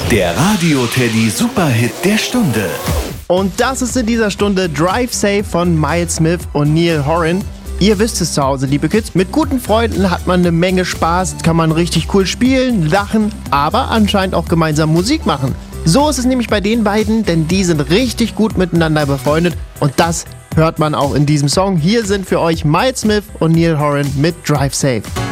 Der Radio Teddy Superhit der Stunde. Und das ist in dieser Stunde Drive Safe von Miles Smith und Niall Horan. Ihr wisst es zu Hause, liebe Kids, mit guten Freunden hat man eine Menge Spaß, kann man richtig cool spielen, lachen, aber anscheinend auch gemeinsam Musik machen. So ist es nämlich bei den beiden, denn die sind richtig gut miteinander befreundet und das hört man auch in diesem Song. Hier sind für euch Miles Smith und Niall Horan mit Drive Safe.